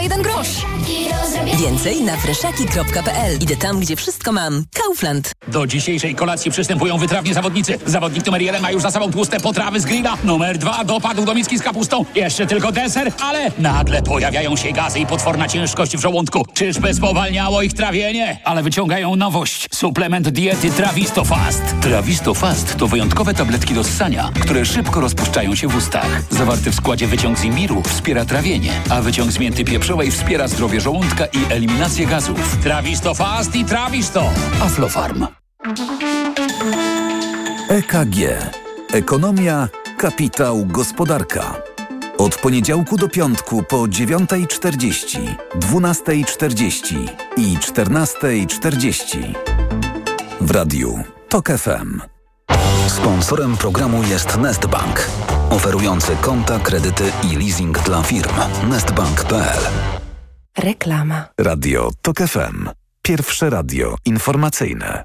1 grosz. Więcej na freszaki.pl. Idę tam, gdzie wszystko mam. Kaufland. Do dzisiejszej kolacji przystępują wytrawni zawodnicy. Zawodnik numer 1 ma już za sobą tłuste potrawy z grilla. Numer 2 dopadł do miski z kapustą. Jeszcze tylko deser, ale nagle pojawiają się gazy i potworna ciężkość w żołądku. Czyżby spowalniało ich trawienie? Ale wyciągają nowość. Suplement diety Trawisto Fast. Trawisto Fast to wyjątkowe tabletki do ssania, które szybko rozpuszczają się w ustach. Zawarty w składzie wyciąg z imbiru wspiera trawienie, a wyciąg z mięty pieprzowej wspiera zdrowie żołądka i eliminację gazów. Trawisto Fast i Trawisto. Aflofarm. EKG. Ekonomia, kapitał, gospodarka. Od poniedziałku do piątku po 9:40, 12:40 i 14:40. W radiu TOK FM. Sponsorem programu jest Nestbank, oferujący konta, kredyty i leasing dla firm. Nestbank.pl. Reklama. Radio TOK FM. Pierwsze radio informacyjne.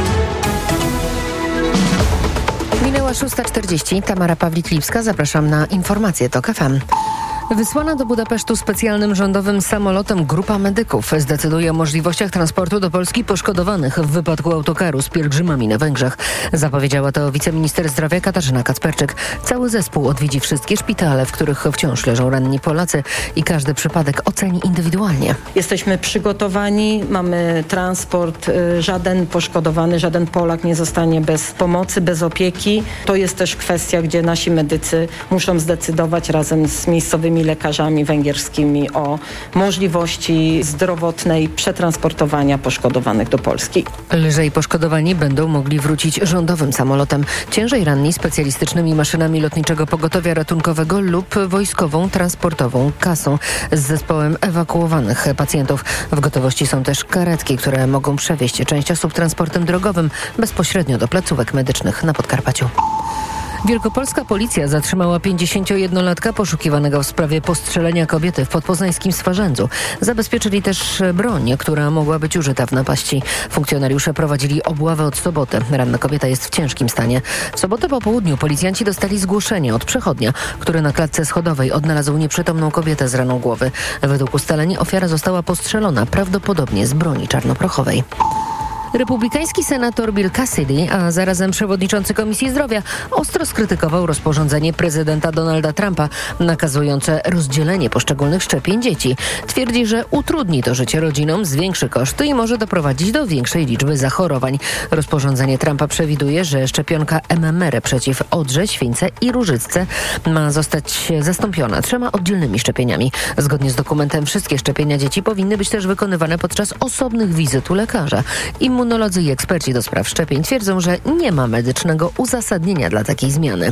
Minęła 6:40. Tamara Pawlik-Lipska. Zapraszam na informacje TOK FM. Wysłana do Budapesztu specjalnym rządowym samolotem grupa medyków zdecyduje o możliwościach transportu do Polski poszkodowanych w wypadku autokaru z pielgrzymami na Węgrzech. Zapowiedziała to wiceminister zdrowia Katarzyna Kacperczyk. Cały zespół odwiedzi wszystkie szpitale, w których wciąż leżą ranni Polacy i każdy przypadek oceni indywidualnie. Jesteśmy przygotowani, mamy transport, żaden poszkodowany, żaden Polak nie zostanie bez pomocy, bez opieki. To jest też kwestia, gdzie nasi medycy muszą zdecydować razem z miejscowymi lekarzami węgierskimi o możliwości zdrowotnej przetransportowania poszkodowanych do Polski. Lżej poszkodowani będą mogli wrócić rządowym samolotem, ciężej ranni specjalistycznymi maszynami lotniczego pogotowia ratunkowego lub wojskową transportową kasą z zespołem ewakuowanych pacjentów. W gotowości są też karetki, które mogą przewieźć część osób transportem drogowym bezpośrednio do placówek medycznych na Podkarpaciu. Wielkopolska policja zatrzymała 51-latka poszukiwanego w sprawie postrzelenia kobiety w podpoznańskim Swarzędzu. Zabezpieczyli też broń, która mogła być użyta w napaści. Funkcjonariusze prowadzili obławę od soboty. Ranna kobieta jest w ciężkim stanie. W sobotę po południu policjanci dostali zgłoszenie od przechodnia, który na klatce schodowej odnalazł nieprzytomną kobietę z raną głowy. Według ustaleń ofiara została postrzelona prawdopodobnie z broni czarnoprochowej. Republikański senator Bill Cassidy, a zarazem przewodniczący Komisji Zdrowia, ostro skrytykował rozporządzenie prezydenta Donalda Trumpa nakazujące rozdzielenie poszczególnych szczepień dzieci. Twierdzi, że utrudni to życie rodzinom, zwiększy koszty i może doprowadzić do większej liczby zachorowań. Rozporządzenie Trumpa przewiduje, że szczepionka MMR przeciw odrze, śwince i różycce ma zostać zastąpiona 3 oddzielnymi szczepieniami. Zgodnie z dokumentem wszystkie szczepienia dzieci powinny być też wykonywane podczas osobnych wizyt u lekarza. Immunolodzy i eksperci do spraw szczepień twierdzą, że nie ma medycznego uzasadnienia dla takiej zmiany.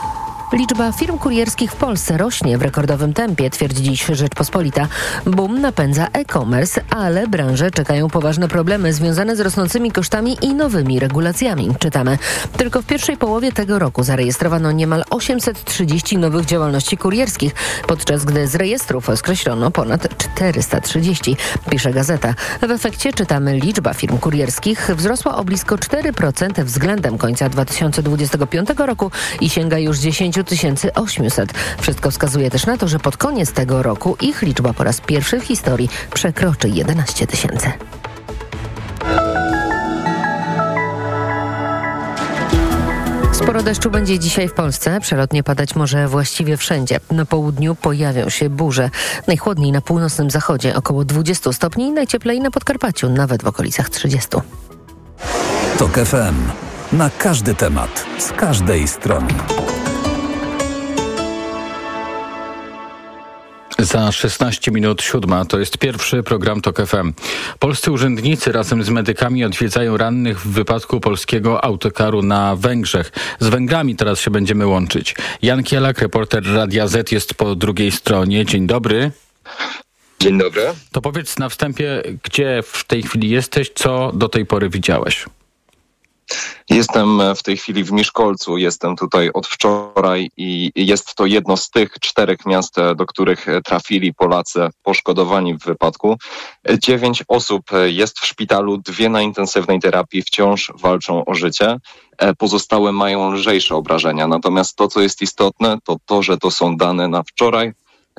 Liczba firm kurierskich w Polsce rośnie w rekordowym tempie, twierdzi dziś Rzeczpospolita. Boom napędza e-commerce, ale branże czekają poważne problemy związane z rosnącymi kosztami i nowymi regulacjami. Czytamy. Tylko w pierwszej połowie tego roku zarejestrowano niemal 830 nowych działalności kurierskich, podczas gdy z rejestrów skreślono ponad 430, pisze Gazeta. W efekcie, czytamy, liczba firm kurierskich wzrosła o blisko 4% względem końca 2025 roku i sięga już 10 800. Wszystko wskazuje też na to, że pod koniec tego roku ich liczba po raz pierwszy w historii przekroczy 11 000. Sporo deszczu będzie dzisiaj w Polsce. Przelotnie padać może właściwie wszędzie. Na południu pojawią się burze. Najchłodniej na północnym zachodzie około 20 stopni, najcieplej na Podkarpaciu, nawet w okolicach 30. TOK FM. Na każdy temat, z każdej strony. Za 16 minut 7 to jest pierwszy program TOK FM. Polscy urzędnicy razem z medykami odwiedzają rannych w wypadku polskiego autokaru na Węgrzech. Z Węgrami teraz się będziemy łączyć. Jan Kielak, reporter Radia Z, jest po drugiej stronie. Dzień dobry. Dzień dobry. To powiedz na wstępie, gdzie w tej chwili jesteś, co do tej pory widziałeś? Jestem w tej chwili w Miszkolcu, jestem tutaj od wczoraj i jest to jedno z tych 4 miast, do których trafili Polacy poszkodowani w wypadku. 9 osób jest w szpitalu, 2 na intensywnej terapii wciąż walczą o życie. Pozostałe mają lżejsze obrażenia, natomiast to, co jest istotne, to to, że to są dane na wczoraj.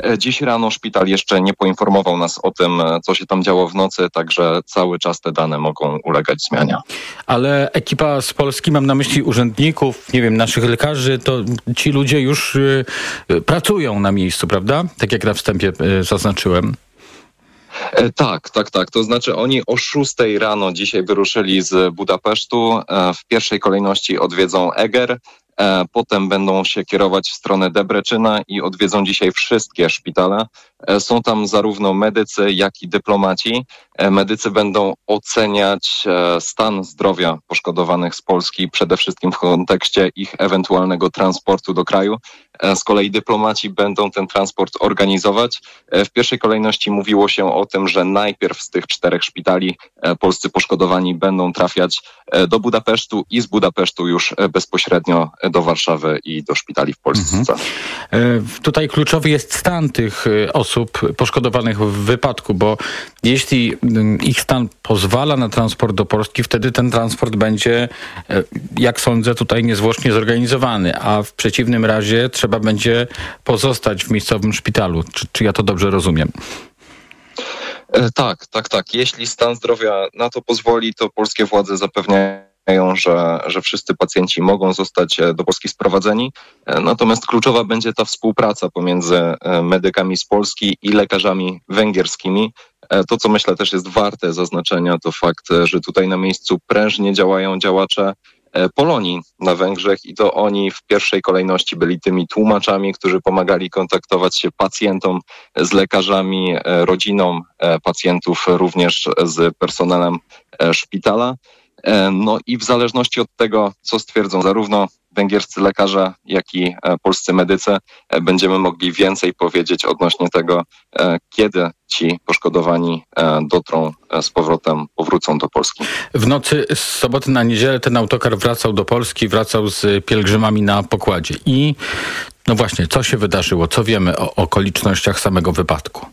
Dziś rano szpital jeszcze nie poinformował nas o tym, co się tam działo w nocy, także cały czas te dane mogą ulegać zmianie. Ale ekipa z Polski, mam na myśli urzędników, nie wiem, naszych lekarzy, to ci ludzie już pracują na miejscu, prawda? Tak jak na wstępie zaznaczyłem. Tak. To znaczy oni o 6 rano dzisiaj wyruszyli z Budapesztu. W pierwszej kolejności odwiedzą Eger. Potem będą się kierować w stronę Debreczyna i odwiedzą dzisiaj wszystkie szpitale. Są tam zarówno medycy, jak i dyplomaci. Medycy będą oceniać stan zdrowia poszkodowanych z Polski, przede wszystkim w kontekście ich ewentualnego transportu do kraju. Z kolei dyplomaci będą ten transport organizować. W pierwszej kolejności mówiło się o tym, że najpierw z tych 4 szpitali polscy poszkodowani będą trafiać do Budapesztu i z Budapesztu już bezpośrednio do Warszawy i do szpitali w Polsce. Tutaj kluczowy jest stan tych osób poszkodowanych w wypadku, bo jeśli ich stan pozwala na transport do Polski, wtedy ten transport będzie, jak sądzę, tutaj niezwłocznie zorganizowany, a w przeciwnym razie trzeba będzie pozostać w miejscowym szpitalu. Czy ja to dobrze rozumiem? Tak. Jeśli stan zdrowia na to pozwoli, to polskie władze zapewniają, że wszyscy pacjenci mogą zostać do Polski sprowadzeni. Natomiast kluczowa będzie ta współpraca pomiędzy medykami z Polski i lekarzami węgierskimi. To, co myślę też jest warte zaznaczenia, to fakt, że tutaj na miejscu prężnie działają działacze Polonii na Węgrzech i to oni w pierwszej kolejności byli tymi tłumaczami, którzy pomagali kontaktować się pacjentom z lekarzami, rodzinom pacjentów, również z personelem szpitala. No i w zależności od tego, co stwierdzą zarówno węgierscy lekarze, jak i polscy medycy, będziemy mogli więcej powiedzieć odnośnie tego, kiedy ci poszkodowani powrócą do Polski. W nocy z soboty na niedzielę ten autokar wracał do Polski, wracał z pielgrzymami na pokładzie. I no właśnie, co się wydarzyło? Co wiemy o okolicznościach samego wypadku?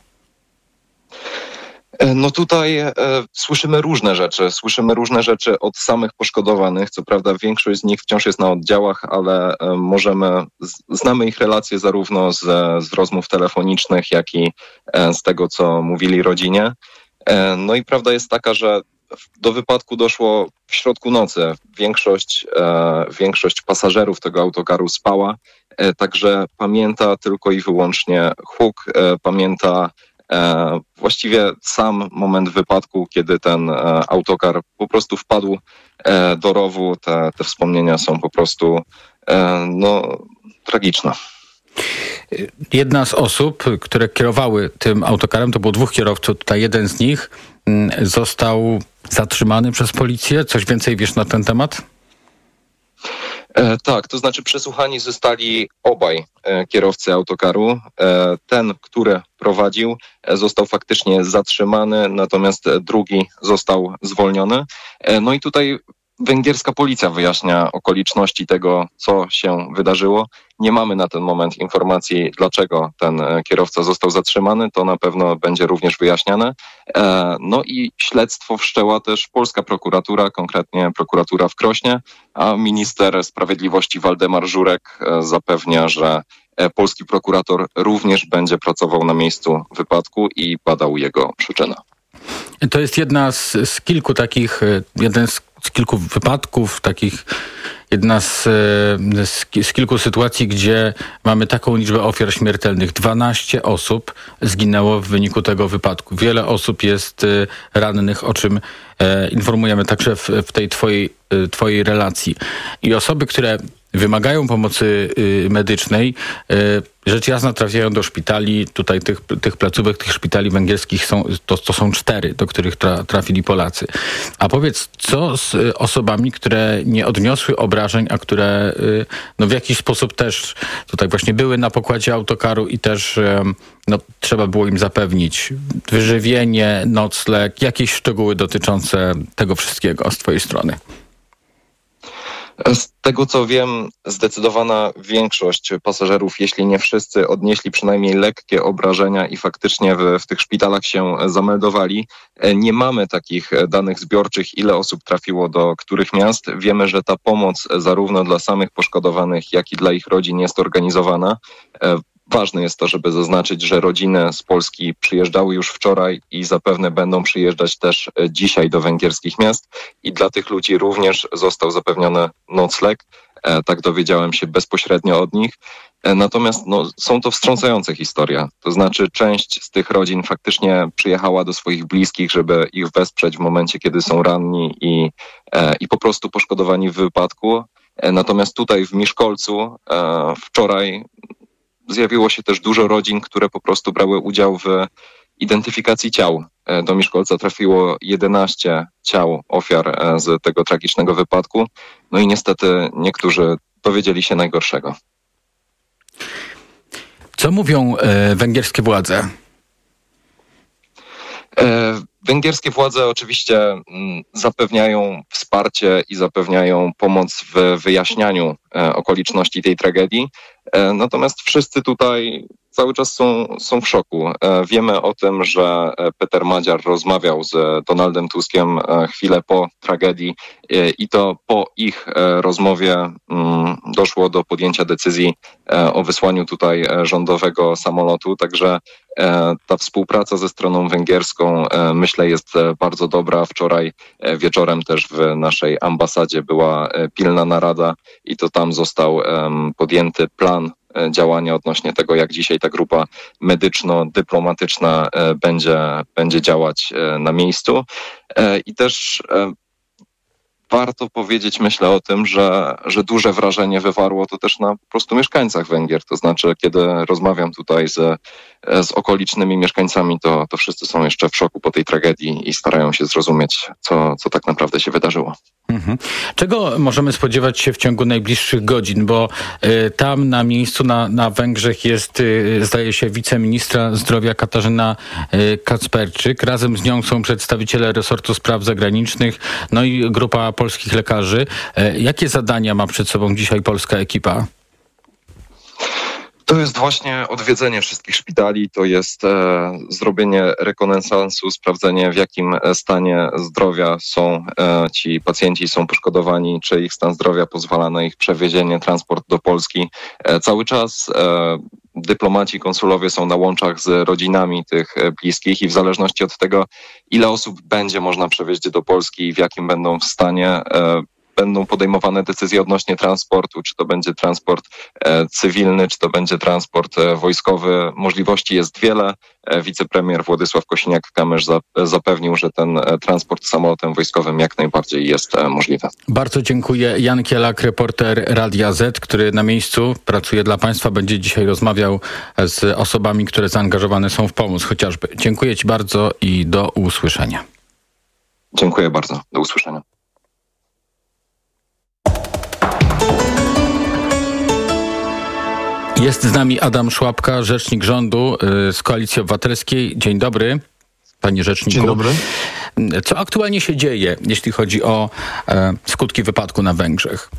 No tutaj słyszymy różne rzeczy. Słyszymy różne rzeczy od samych poszkodowanych. Co prawda większość z nich wciąż jest na oddziałach, ale znamy ich relacje zarówno z rozmów telefonicznych, jak i z tego, co mówili rodzinie. No i prawda jest taka, że do wypadku doszło w środku nocy. Większość pasażerów tego autokaru spała, także pamięta tylko i wyłącznie huk, pamięta właściwie sam moment wypadku, kiedy ten autokar po prostu wpadł do rowu. Te wspomnienia są po prostu tragiczne. Jedna z osób, które kierowały tym autokarem, to było 2 kierowców, tutaj jeden z nich został zatrzymany przez policję. Coś więcej wiesz na ten temat? Tak, to znaczy przesłuchani zostali obaj kierowcy autokaru. Ten, który prowadził, został faktycznie zatrzymany, natomiast drugi został zwolniony. No i tutaj węgierska policja wyjaśnia okoliczności tego, co się wydarzyło. Nie mamy na ten moment informacji, dlaczego ten kierowca został zatrzymany. To na pewno będzie również wyjaśniane. No i śledztwo wszczęła też polska prokuratura, konkretnie prokuratura w Krośnie, a minister sprawiedliwości Waldemar Żurek zapewnia, że polski prokurator również będzie pracował na miejscu wypadku i badał jego przyczynę. To jest jeden z kilku wypadków, jedna z kilku sytuacji, gdzie mamy taką liczbę ofiar śmiertelnych. 12 osób zginęło w wyniku tego wypadku. Wiele osób jest rannych, o czym informujemy także w tej twojej relacji. I osoby, które wymagają pomocy medycznej, rzecz jasna trafiają do szpitali. Tutaj tych placówek, tych szpitali węgierskich to są 4, do których trafili Polacy. A powiedz, co z osobami, które nie odniosły obrażeń, a które w jakiś sposób też tutaj właśnie były na pokładzie autokaru i też trzeba było im zapewnić wyżywienie, nocleg, jakieś szczegóły dotyczące tego wszystkiego z twojej strony? Z tego co wiem, zdecydowana większość pasażerów, jeśli nie wszyscy, odnieśli przynajmniej lekkie obrażenia i faktycznie w tych szpitalach się zameldowali. Nie mamy takich danych zbiorczych, ile osób trafiło do których miast. Wiemy, że ta pomoc zarówno dla samych poszkodowanych, jak i dla ich rodzin jest organizowana. ważne jest to, żeby zaznaczyć, że rodziny z Polski przyjeżdżały już wczoraj i zapewne będą przyjeżdżać też dzisiaj do węgierskich miast i dla tych ludzi również został zapewniony nocleg. Tak dowiedziałem się bezpośrednio od nich. Natomiast są to wstrząsające historie. To znaczy część z tych rodzin faktycznie przyjechała do swoich bliskich, żeby ich wesprzeć w momencie, kiedy są ranni i po prostu poszkodowani w wypadku. Natomiast tutaj w Miszkolcu wczoraj zjawiło się też dużo rodzin, które po prostu brały udział w identyfikacji ciał. Do Miszkolca trafiło 11 ciał ofiar z tego tragicznego wypadku. No i niestety niektórzy dowiedzieli się najgorszego. Co mówią węgierskie władze? Węgierskie władze oczywiście zapewniają wsparcie i zapewniają pomoc w wyjaśnianiu okoliczności tej tragedii. Natomiast wszyscy tutaj cały czas są w szoku. Wiemy o tym, że Peter Madziar rozmawiał z Donaldem Tuskiem chwilę po tragedii i to po ich rozmowie doszło do podjęcia decyzji o wysłaniu tutaj rządowego samolotu. Także ta współpraca ze stroną węgierską myślę jest bardzo dobra. Wczoraj wieczorem też w naszej ambasadzie była pilna narada i to tam został podjęty plan działania odnośnie tego, jak dzisiaj ta grupa medyczno-dyplomatyczna będzie działać na miejscu. I też warto powiedzieć, myślę o tym, że duże wrażenie wywarło to też na po prostu mieszkańcach Węgier. To znaczy, kiedy rozmawiam tutaj z okolicznymi mieszkańcami, to wszyscy są jeszcze w szoku po tej tragedii i starają się zrozumieć, co tak naprawdę się wydarzyło. Mhm. Czego możemy spodziewać się w ciągu najbliższych godzin? Bo tam na miejscu na Węgrzech jest, zdaje się, wiceministra zdrowia Katarzyna Kacperczyk. Razem z nią są przedstawiciele resortu spraw zagranicznych, no i grupa polskich lekarzy. Jakie zadania ma przed sobą dzisiaj polska ekipa? To jest właśnie odwiedzenie wszystkich szpitali, to jest zrobienie rekonesansu, sprawdzenie w jakim stanie zdrowia są ci pacjenci, są poszkodowani, czy ich stan zdrowia pozwala na ich przewiezienie, transport do Polski. Cały czas dyplomaci, konsulowie są na łączach z rodzinami tych bliskich i w zależności od tego, ile osób będzie można przewieźć do Polski i w jakim będą w stanie, będą podejmowane decyzje odnośnie transportu, czy to będzie transport cywilny, czy to będzie transport wojskowy. Możliwości jest wiele. Wicepremier Władysław Kosiniak-Kamysz zapewnił, że ten transport samolotem wojskowym jak najbardziej jest możliwy. Bardzo dziękuję. Jan Kielak, reporter Radia Z, który na miejscu pracuje dla państwa, będzie dzisiaj rozmawiał z osobami, które zaangażowane są w pomoc chociażby. Dziękuję Ci bardzo i do usłyszenia. Dziękuję bardzo. Do usłyszenia. Jest z nami Adam Szłapka, rzecznik rządu z Koalicji Obywatelskiej. Dzień dobry, panie rzeczniku. Dzień dobry. Co aktualnie się dzieje, jeśli chodzi o skutki wypadku na Węgrzech?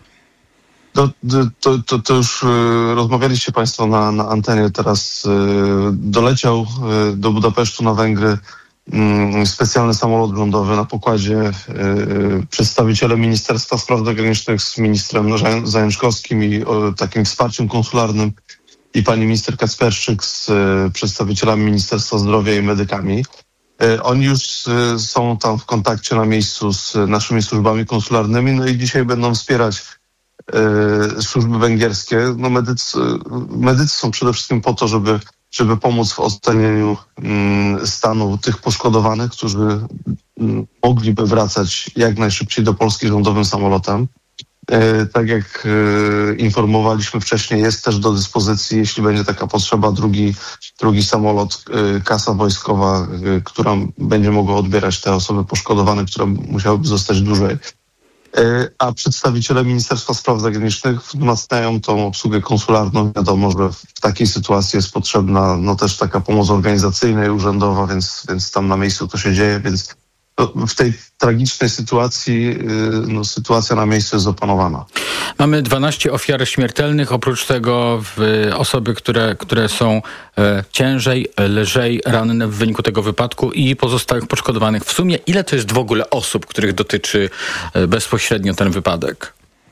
To już rozmawialiście państwo na antenie. Teraz doleciał do Budapesztu na Węgry specjalny samolot rządowy. Na pokładzie przedstawiciele Ministerstwa Spraw Zagranicznych z ministrem Zajączkowskim i takim wsparciem konsularnym i pani minister Kacperczyk z przedstawicielami Ministerstwa Zdrowia i medykami. Oni już są tam w kontakcie na miejscu z naszymi służbami konsularnymi, no i dzisiaj będą wspierać służby węgierskie. No medycy są przede wszystkim po to, żeby pomóc w ocenieniu stanu tych poszkodowanych, którzy mogliby wracać jak najszybciej do Polski rządowym samolotem. Tak jak informowaliśmy wcześniej, jest też do dyspozycji, jeśli będzie taka potrzeba, drugi samolot, kasa wojskowa, która będzie mogła odbierać te osoby poszkodowane, które musiałyby zostać dłużej. A przedstawiciele Ministerstwa Spraw Zagranicznych wzmacniają tą obsługę konsularną. Wiadomo, że w takiej sytuacji jest potrzebna też taka pomoc organizacyjna i urzędowa, więc tam na miejscu to się dzieje, więc w tej tragicznej sytuacji sytuacja na miejscu jest opanowana. Mamy 12 ofiar śmiertelnych, oprócz tego osoby, które są ciężej, lżej ranne w wyniku tego wypadku i pozostałych poszkodowanych. W sumie ile to jest w ogóle osób, których dotyczy bezpośrednio ten wypadek?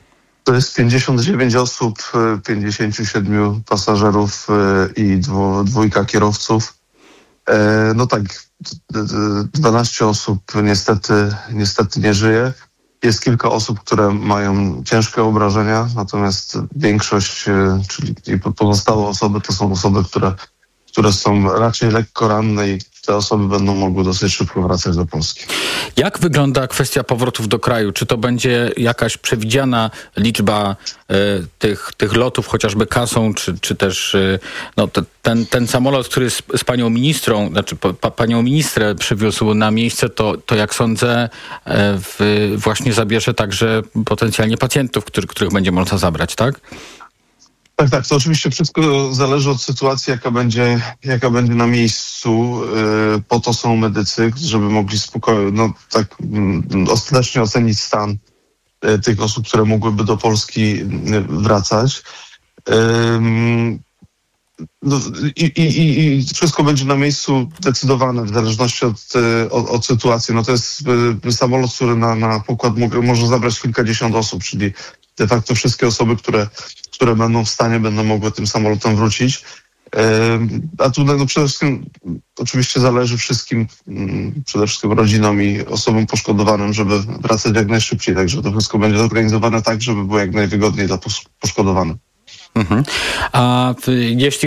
To jest 59 osób, 57 pasażerów i dwójka kierowców. No tak, 12 osób niestety nie żyje. Jest kilka osób, które mają ciężkie obrażenia, natomiast większość, czyli pozostałe osoby, to są osoby, które są raczej lekko ranne i te osoby będą mogły dosyć szybko wracać do Polski. Jak wygląda kwestia powrotów do kraju? Czy to będzie jakaś przewidziana liczba tych lotów, chociażby kasą, czy też ten samolot, który z panią ministrą, panią ministrę przywiózł na miejsce, to jak sądzę właśnie zabierze także potencjalnie pacjentów, których będzie można zabrać, tak? Tak, to oczywiście wszystko zależy od sytuacji, jaka będzie na miejscu. Po to są medycy, żeby mogli spokojnie, ostatecznie ocenić stan tych osób, które mogłyby do Polski wracać. I wszystko będzie na miejscu decydowane w zależności od sytuacji. To jest samolot, który na pokład może zabrać kilkadziesiąt osób, czyli de facto wszystkie osoby, które będą w stanie, będą mogły tym samolotem wrócić. A tu przede wszystkim oczywiście zależy przede wszystkim rodzinom i osobom poszkodowanym, żeby wracać jak najszybciej. Także to wszystko będzie zorganizowane tak, żeby było jak najwygodniej dla poszkodowanych. Mhm. A jeśli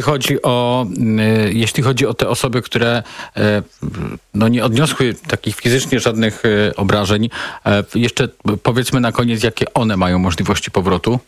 chodzi o te osoby, które nie odniosły takich fizycznie żadnych obrażeń, jeszcze powiedzmy na koniec, jakie one mają możliwości powrotu?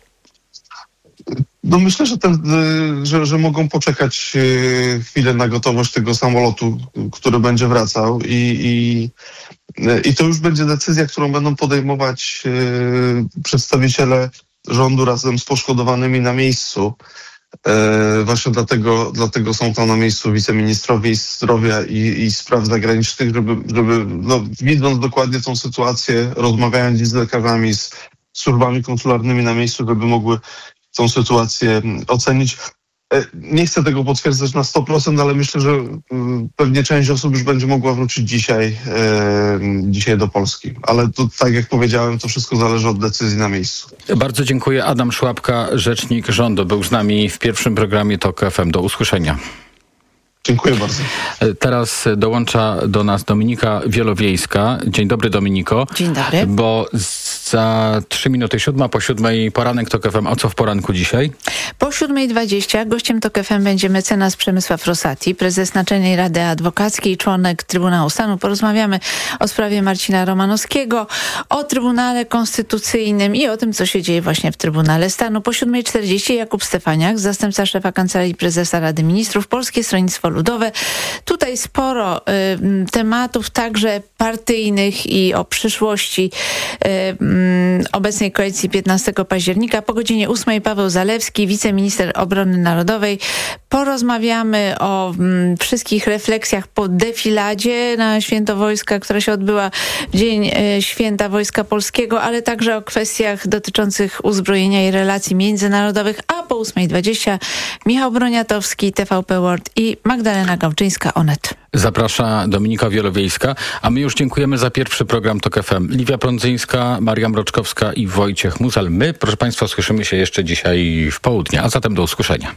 Myślę, że mogą poczekać chwilę na gotowość tego samolotu, który będzie wracał i to już będzie decyzja, którą będą podejmować przedstawiciele rządu razem z poszkodowanymi na miejscu. Właśnie dlatego są tam na miejscu wiceministrowie zdrowia i spraw zagranicznych, żeby widząc dokładnie tą sytuację, rozmawiając z lekarzami, z służbami konsularnymi na miejscu, żeby mogły tą sytuację ocenić. Nie chcę tego potwierdzać na 100%, ale myślę, że pewnie część osób już będzie mogła wrócić dzisiaj do Polski. Ale to, tak jak powiedziałem, to wszystko zależy od decyzji na miejscu. Bardzo dziękuję. Adam Szłapka, rzecznik rządu, był z nami w pierwszym programie TOK FM. Do usłyszenia. Dziękuję bardzo. Teraz dołącza do nas Dominika Wielowiejska. Dzień dobry, Dominiko. Dzień dobry. Bo za 3 minuty 7:00, po 7:00 poranek TOK FM. A co w poranku dzisiaj? Po 7:20 gościem TOK FM będzie mecenas Przemysław Rosati, prezes Naczelnej Rady Adwokackiej, członek Trybunału Stanu. Porozmawiamy o sprawie Marcina Romanowskiego, o Trybunale Konstytucyjnym i o tym, co się dzieje właśnie w Trybunale Stanu. Po 7:40 Jakub Stefaniak, zastępca szefa Kancelarii Prezesa Rady Ministrów, Polskie Stronnictwo Ludowe. Tutaj sporo tematów, także partyjnych i o przyszłości obecnej koalicji 15 października. Po godzinie 8:00 Paweł Zalewski, wiceminister obrony narodowej. Porozmawiamy o wszystkich refleksjach po defiladzie na Święto Wojska, która się odbyła w Dzień Święta Wojska Polskiego, ale także o kwestiach dotyczących uzbrojenia i relacji międzynarodowych, a po 8:20 Michał Broniatowski, TVP World i Magdalena Gałczyńska, Onet. Zaprasza Dominika Wielowiejska, a my już dziękujemy za pierwszy program TOK FM. Liwia Prądzyńska, Maria Mroczkowska i Wojciech Muzal. My, proszę Państwa, słyszymy się jeszcze dzisiaj w południe, a zatem do usłyszenia.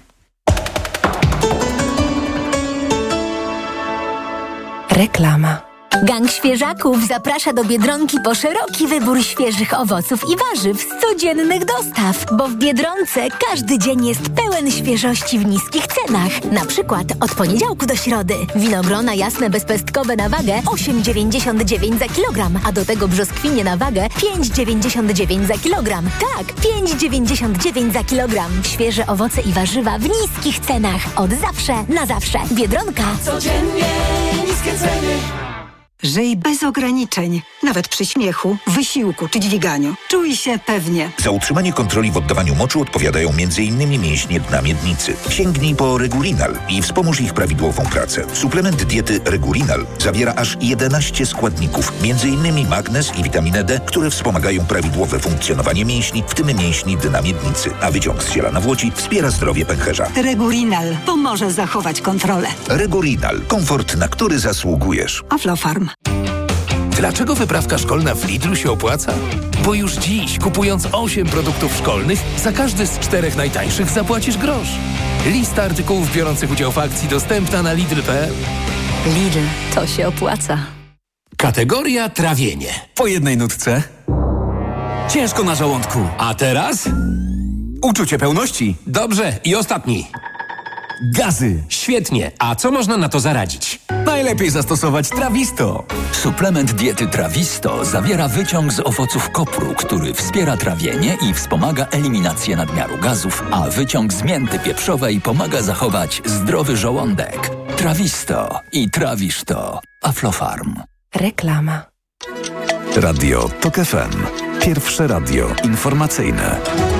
Reklama. Gang Świeżaków zaprasza do Biedronki po szeroki wybór świeżych owoców i warzyw z codziennych dostaw, bo w Biedronce każdy dzień jest pełen świeżości w niskich cenach. Na przykład od poniedziałku do środy winogrona jasne bezpestkowe na wagę 8,99 za kilogram, a do tego brzoskwinie na wagę 5,99 za kilogram. Tak, 5,99 za kilogram. Świeże owoce i warzywa w niskich cenach. Od zawsze na zawsze. Biedronka. Codziennie niskie ceny. Żyj bez ograniczeń, nawet przy śmiechu, wysiłku czy dźwiganiu. Czuj się pewnie. Za utrzymanie kontroli w oddawaniu moczu odpowiadają m.in. mięśnie dna miednicy. Sięgnij po Regulinal i wspomóż ich prawidłową pracę. Suplement diety Regulinal zawiera aż 11 składników, m.in. magnez i witaminę D, które wspomagają prawidłowe funkcjonowanie mięśni, w tym mięśni dna miednicy. A wyciąg z ziela nawłoci wspiera zdrowie pęcherza. Regulinal pomoże zachować kontrolę. Regulinal. Komfort, na który zasługujesz. Aflofarm. Dlaczego wyprawka szkolna w Lidlu się opłaca? Bo już dziś, kupując 8 produktów szkolnych, za każdy z 4 najtańszych zapłacisz grosz. Lista artykułów biorących udział w akcji dostępna na Lidl.pl. Lidl, to się opłaca. Kategoria trawienie. Po jednej nutce. Ciężko na żołądku. A teraz? Uczucie pełności. Dobrze, i ostatni. Gazy. Świetnie. A co można na to zaradzić? Najlepiej zastosować Trawisto. Suplement diety Trawisto zawiera wyciąg z owoców kopru, który wspiera trawienie i wspomaga eliminację nadmiaru gazów, a wyciąg z mięty pieprzowej pomaga zachować zdrowy żołądek. Trawisto i trawisz to. Aflofarm. Reklama. Radio TOK FM. Pierwsze radio informacyjne.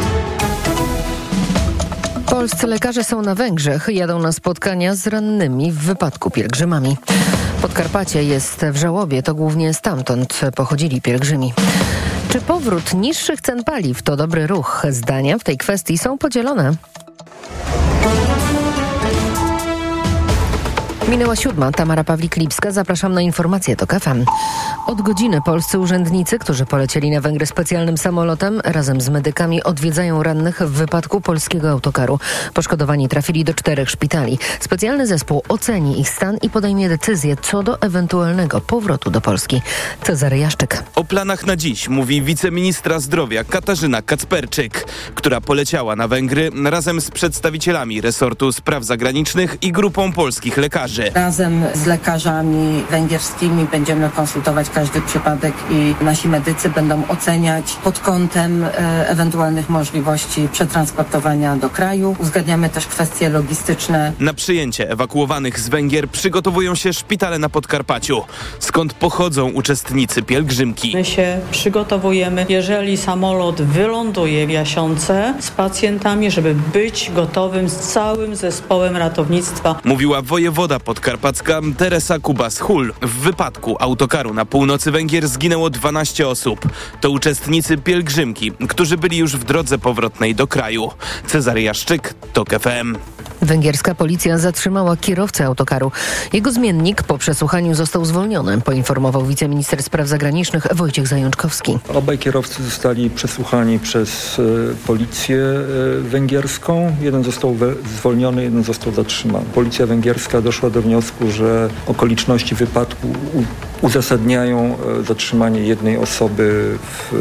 Polscy lekarze są na Węgrzech, jadą na spotkania z rannymi w wypadku pielgrzymami. Podkarpacie jest w żałobie, to głównie stamtąd pochodzili pielgrzymi. Czy powrót niższych cen paliw to dobry ruch? Zdania w tej kwestii są podzielone. Minęła 7. Tamara Pawlik-Lipska. Zapraszam na informacje TOK FM. Od godziny polscy urzędnicy, którzy polecieli na Węgry specjalnym samolotem, razem z medykami odwiedzają rannych w wypadku polskiego autokaru. Poszkodowani trafili do 4 szpitali. Specjalny zespół oceni ich stan i podejmie decyzję co do ewentualnego powrotu do Polski. Cezary Jaszczyk. O planach na dziś mówi wiceministra zdrowia Katarzyna Kacperczyk, która poleciała na Węgry razem z przedstawicielami resortu spraw zagranicznych i grupą polskich lekarzy. Razem z lekarzami węgierskimi będziemy konsultować każdy przypadek i nasi medycy będą oceniać pod kątem ewentualnych możliwości przetransportowania do kraju. Uzgadniamy też kwestie logistyczne. Na przyjęcie ewakuowanych z Węgier przygotowują się szpitale na Podkarpaciu, skąd pochodzą uczestnicy pielgrzymki. My się przygotowujemy, jeżeli samolot wyląduje w Jasionce z pacjentami, żeby być gotowym z całym zespołem ratownictwa. Mówiła wojewoda podkarpacka Teresa Kubas-Hul. W wypadku autokaru na północy Węgier zginęło 12 osób. To uczestnicy pielgrzymki, którzy byli już w drodze powrotnej do kraju. Cezary Jaszczyk, TOK FM. Węgierska policja zatrzymała kierowcę autokaru. Jego zmiennik po przesłuchaniu został zwolniony, poinformował wiceminister spraw zagranicznych Wojciech Zajączkowski. Obaj kierowcy zostali przesłuchani przez policję węgierską. Jeden został zwolniony, jeden został zatrzymany. Policja węgierska doszła do wniosku, że okoliczności wypadku uzasadniają zatrzymanie jednej osoby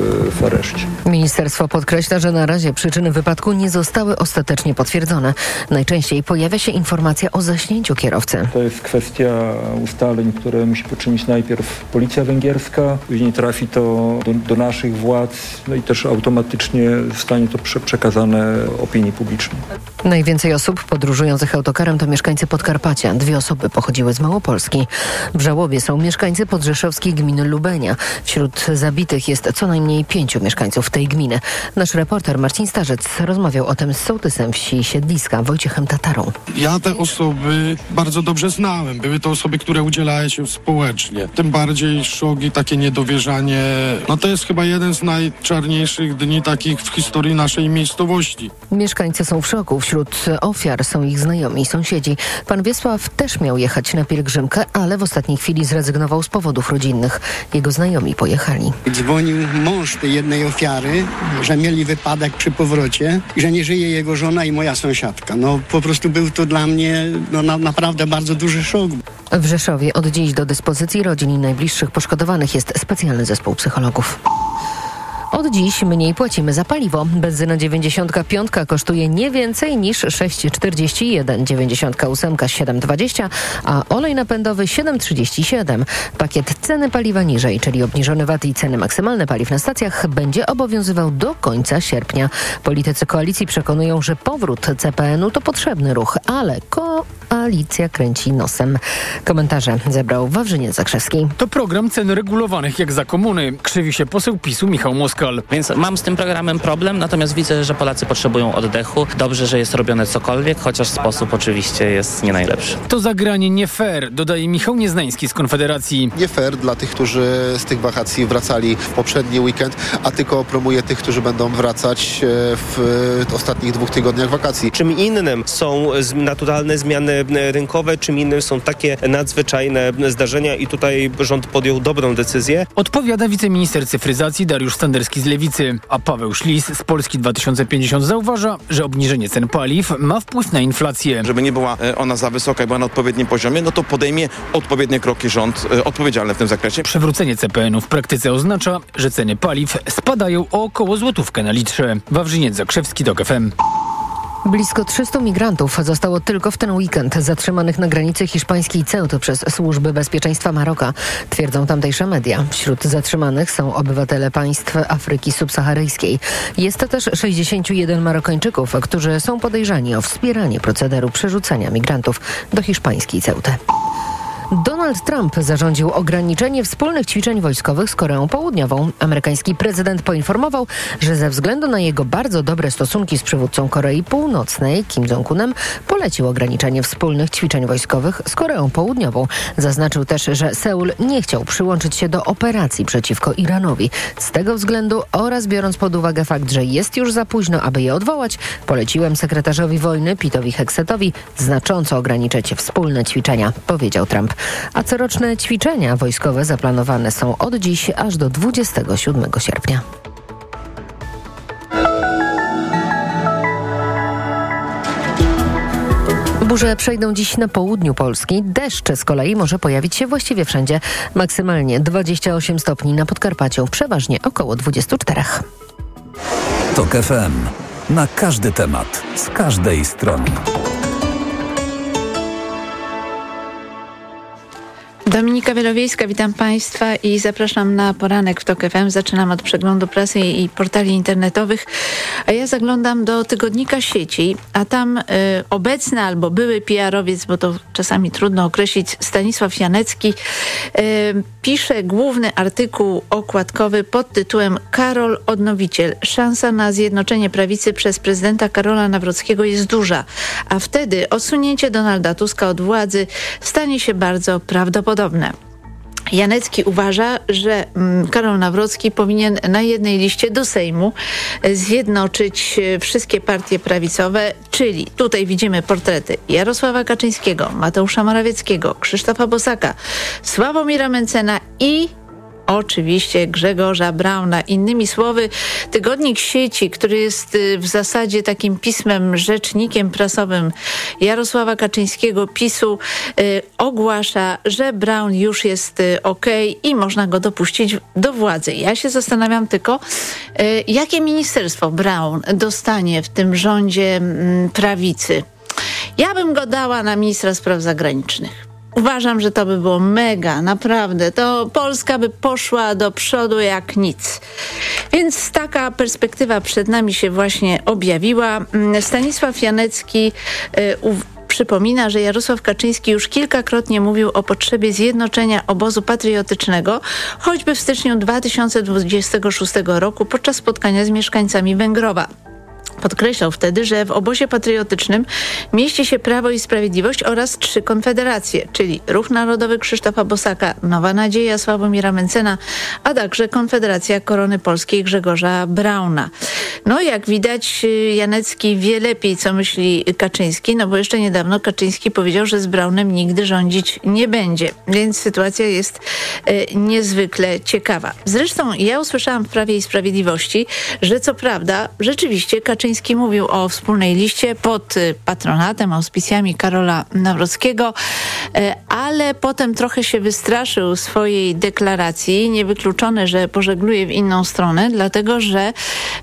w areszcie. Ministerstwo podkreśla, że na razie przyczyny wypadku nie zostały ostatecznie potwierdzone. Najczęściej pojawia się informacja o zaśnięciu kierowcy. To jest kwestia ustaleń, które musi poczynić najpierw policja węgierska, później trafi to do naszych władz, no i też automatycznie zostanie to przekazane opinii publicznej. Najwięcej osób podróżujących autokarem to mieszkańcy Podkarpacia. 2 osoby pochodziły z Małopolski. W żałobie są mieszkańcy podrzeszowskiej gminy Lubenia. Wśród zabitych jest co najmniej 5 mieszkańców tej gminy. Nasz reporter Marcin Starzec rozmawiał o tym z sołtysem wsi Siedliska, Wojciechem Tatarą. Ja te osoby bardzo dobrze znałem. Były to osoby, które udzielały się społecznie. Tym bardziej szok i takie niedowierzanie. No to jest chyba jeden z najczarniejszych dni takich w historii naszej miejscowości. Mieszkańcy są w szoku. Wśród ofiar są ich znajomi i sąsiedzi. Pan Wiesław też miał jechać na pielgrzymkę, ale w ostatniej chwili zrezygnował z powodów rodzinnych. Jego znajomi pojechali. Dzwonił mąż tej jednej ofiary, że mieli wypadek przy powrocie i że nie żyje jego żona i moja sąsiadka. No po prostu był to dla mnie naprawdę bardzo duży szok. W Rzeszowie od dziś do dyspozycji rodzin i najbliższych poszkodowanych jest specjalny zespół psychologów. Od dziś mniej płacimy za paliwo. Benzyna 95 kosztuje nie więcej niż 6,41, 98 7,20, a olej napędowy 7,37. Pakiet ceny paliwa niżej, czyli obniżony VAT i ceny maksymalne paliw na stacjach będzie obowiązywał do końca sierpnia. Politycy koalicji przekonują, że powrót CPN-u to potrzebny ruch, ale koalicja kręci nosem. Komentarze zebrał Wawrzyniec Zakrzewski. To program cen regulowanych jak za komuny. Krzywi się poseł PiS-u Michał Moskal. Więc mam z tym programem problem, natomiast widzę, że Polacy potrzebują oddechu. Dobrze, że jest robione cokolwiek, chociaż sposób oczywiście jest nie najlepszy. To zagranie nie fair, dodaje Michał Nieznański z Konfederacji. Nie fair dla tych, którzy z tych wakacji wracali w poprzedni weekend, a tylko promuje tych, którzy będą wracać w ostatnich 2 tygodniach wakacji. Czym innym są naturalne zmiany rynkowe, czym innym są takie nadzwyczajne zdarzenia i tutaj rząd podjął dobrą decyzję. Odpowiada wiceminister cyfryzacji Dariusz Standerski z Lewicy, a Paweł Szlis z Polski 2050 zauważa, że obniżenie cen paliw ma wpływ na inflację. Żeby nie była ona za wysoka i była na odpowiednim poziomie, no to podejmie odpowiednie kroki rząd odpowiedzialny w tym zakresie. Przywrócenie CPN-u w praktyce oznacza, że ceny paliw spadają o około złotówkę na litrze. Wawrzyniec Zakrzewski, TOK FM. Blisko 300 migrantów zostało tylko w ten weekend zatrzymanych na granicy hiszpańskiej Ceuty przez służby bezpieczeństwa Maroka, twierdzą tamtejsze media. Wśród zatrzymanych są obywatele państw Afryki subsaharyjskiej. Jest to też 61 Marokańczyków, którzy są podejrzani o wspieranie procederu przerzucania migrantów do hiszpańskiej Ceuty. Donald Trump zarządził ograniczenie wspólnych ćwiczeń wojskowych z Koreą Południową. Amerykański prezydent poinformował, że ze względu na jego bardzo dobre stosunki z przywódcą Korei Północnej, Kim Jong-unem, polecił ograniczenie wspólnych ćwiczeń wojskowych z Koreą Południową. Zaznaczył też, że Seul nie chciał przyłączyć się do operacji przeciwko Iranowi. Z tego względu oraz biorąc pod uwagę fakt, że jest już za późno, aby je odwołać, poleciłem sekretarzowi wojny Pitowi Hegsetowi znacząco ograniczyć wspólne ćwiczenia, powiedział Trump. A coroczne ćwiczenia wojskowe zaplanowane są od dziś aż do 27 sierpnia. Burze przejdą dziś na południu Polski. Deszcz z kolei może pojawić się właściwie wszędzie. Maksymalnie 28 stopni na Podkarpaciu, przeważnie około 24. TOK FM. Na każdy temat, z każdej strony. Dominika Wielowiejska, witam Państwa i zapraszam na poranek w TOK FM. Zaczynam od przeglądu prasy i portali internetowych, a ja zaglądam do tygodnika Sieci, a tam obecny albo były PR-owiec, bo to czasami trudno określić, Stanisław Janecki pisze główny artykuł okładkowy pod tytułem Karol Odnowiciel. Szansa na zjednoczenie prawicy przez prezydenta Karola Nawrockiego jest duża, a wtedy odsunięcie Donalda Tuska od władzy stanie się bardzo prawdopodobne. Janecki uważa, że Karol Nawrocki powinien na jednej liście do Sejmu zjednoczyć wszystkie partie prawicowe, czyli tutaj widzimy portrety Jarosława Kaczyńskiego, Mateusza Morawieckiego, Krzysztofa Bosaka, Sławomira Mencena i oczywiście Grzegorza Brauna. Innymi słowy, tygodnik Sieci, który jest w zasadzie takim pismem, rzecznikiem prasowym Jarosława Kaczyńskiego, PiS-u, ogłasza, że Braun już jest okej i można go dopuścić do władzy. Ja się zastanawiam tylko, jakie ministerstwo Braun dostanie w tym rządzie prawicy. Ja bym go dała na ministra spraw zagranicznych. Uważam, że to by było mega, naprawdę. To Polska by poszła do przodu jak nic. Więc taka perspektywa przed nami się właśnie objawiła. Stanisław Janecki przypomina, że Jarosław Kaczyński już kilkakrotnie mówił o potrzebie zjednoczenia obozu patriotycznego, choćby w styczniu 2026 roku podczas spotkania z mieszkańcami Węgrowa. Podkreślał wtedy, że w obozie patriotycznym mieści się Prawo i Sprawiedliwość oraz 3 konfederacje, czyli Ruch Narodowy Krzysztofa Bosaka, Nowa Nadzieja Sławomira Mencena, a także Konfederacja Korony Polskiej Grzegorza Brauna. No jak widać, Janecki wie lepiej, co myśli Kaczyński, no bo jeszcze niedawno Kaczyński powiedział, że z Braunem nigdy rządzić nie będzie, więc sytuacja jest niezwykle ciekawa. Zresztą ja usłyszałam w Prawie i Sprawiedliwości, że co prawda rzeczywiście Kaczyński mówił o wspólnej liście pod patronatem, auspicjami Karola Nawrockiego, ale potem trochę się wystraszył swojej deklaracji. Niewykluczone, że pożegluje w inną stronę, dlatego że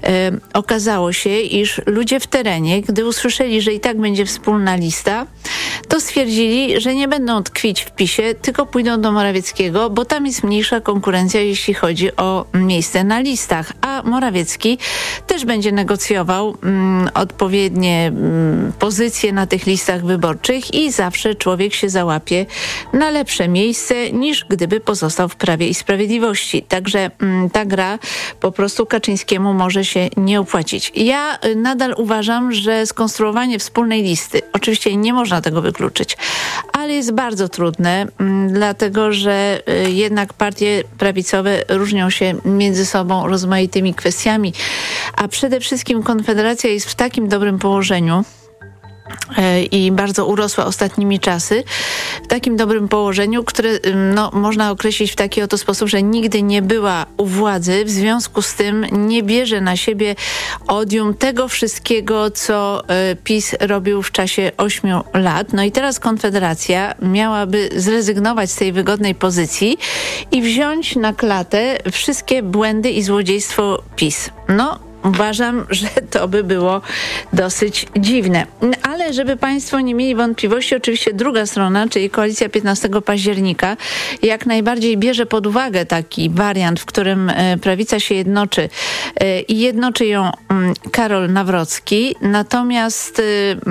okazało się, iż ludzie w terenie, gdy usłyszeli, że i tak będzie wspólna lista, to stwierdzili, że nie będą tkwić w PiS-ie, tylko pójdą do Morawieckiego, bo tam jest mniejsza konkurencja, jeśli chodzi o miejsce na listach. A Morawiecki też będzie negocjował odpowiednie pozycje na tych listach wyborczych i zawsze człowiek się załapie na lepsze miejsce, niż gdyby pozostał w Prawie i Sprawiedliwości. Także ta gra po prostu Kaczyńskiemu może się nie opłacić. Ja nadal uważam, że skonstruowanie wspólnej listy, oczywiście nie można tego wykluczyć, ale jest bardzo trudne, dlatego że jednak partie prawicowe różnią się między sobą rozmaitymi kwestiami, a przede wszystkim Konfederacja jest w takim dobrym położeniu, i bardzo urosła ostatnimi czasy, w takim dobrym położeniu, które można określić w taki oto sposób, że nigdy nie była u władzy, w związku z tym nie bierze na siebie odium tego wszystkiego, co PiS robił w czasie 8 lat. No i teraz Konfederacja miałaby zrezygnować z tej wygodnej pozycji i wziąć na klatę wszystkie błędy i złodziejstwo PiS. Uważam, że to by było dosyć dziwne. Ale żeby Państwo nie mieli wątpliwości, oczywiście druga strona, czyli Koalicja 15 października, jak najbardziej bierze pod uwagę taki wariant, w którym prawica się jednoczy i jednoczy ją Karol Nawrocki. Natomiast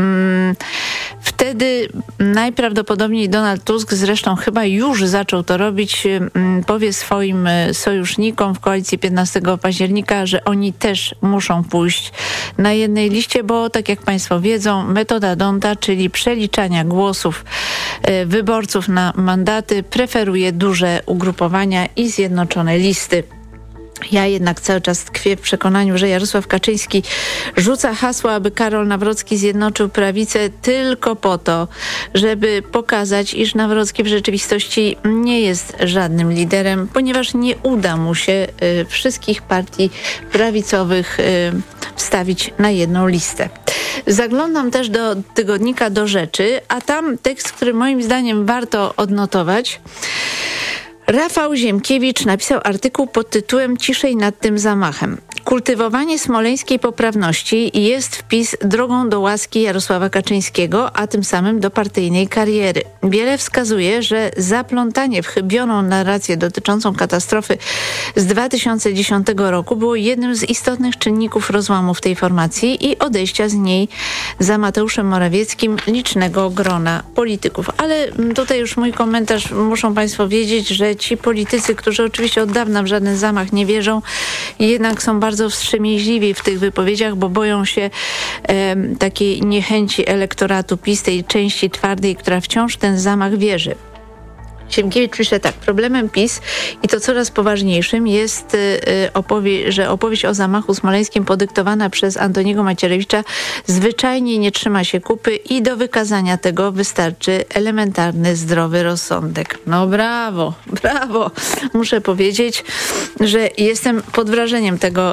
wtedy najprawdopodobniej Donald Tusk, zresztą chyba już zaczął to robić, powie swoim sojusznikom w Koalicji 15 października, że oni też muszą pójść na jednej liście, bo tak jak Państwo wiedzą, metoda D'Hondta, czyli przeliczania głosów wyborców na mandaty, preferuje duże ugrupowania i zjednoczone listy. Ja jednak cały czas tkwię w przekonaniu, że Jarosław Kaczyński rzuca hasło, aby Karol Nawrocki zjednoczył prawicę tylko po to, żeby pokazać, iż Nawrocki w rzeczywistości nie jest żadnym liderem, ponieważ nie uda mu się wszystkich partii prawicowych wstawić na jedną listę. Zaglądam też do tygodnika Do Rzeczy, a tam tekst, który moim zdaniem warto odnotować. Rafał Ziemkiewicz napisał artykuł pod tytułem „Ciszej nad tym zamachem”. Kultywowanie smoleńskiej poprawności jest wpis drogą do łaski Jarosława Kaczyńskiego, a tym samym do partyjnej kariery. Wiele wskazuje, że zaplątanie w chybioną narrację dotyczącą katastrofy z 2010 roku było jednym z istotnych czynników rozłamu w tej formacji i odejścia z niej za Mateuszem Morawieckim licznego grona polityków. Ale tutaj już mój komentarz, muszą Państwo wiedzieć, że ci politycy, którzy oczywiście od dawna w żaden zamach nie wierzą, jednak są bardzo wstrzemięźliwi w tych wypowiedziach, bo boją się takiej niechęci elektoratu PiS, tej części twardej, która wciąż w ten zamach wierzy. Siemkiewicz pisze tak: problemem PiS i to coraz poważniejszym jest, że opowieść o zamachu smoleńskim podyktowana przez Antoniego Macierewicza zwyczajnie nie trzyma się kupy i do wykazania tego wystarczy elementarny, zdrowy rozsądek. No brawo, brawo. Muszę powiedzieć, że jestem pod wrażeniem tego